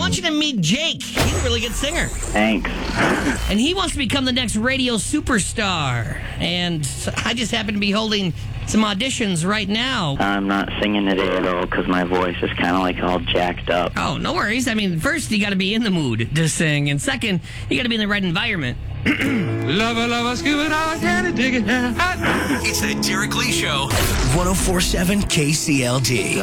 want you to meet Jake. He's a really good singer. Thanks. And he wants to become the next radio superstar. And I just happen to be holding some auditions right now. I'm not singing today at all because my voice is kind of like all jacked up. Oh, no worries. I mean, first, you got to be in the mood to sing. And second, you got to be in the right environment. Lover, scuba dog, gotta dig it. It's the Derek Lee Show. 104.7 KCLD.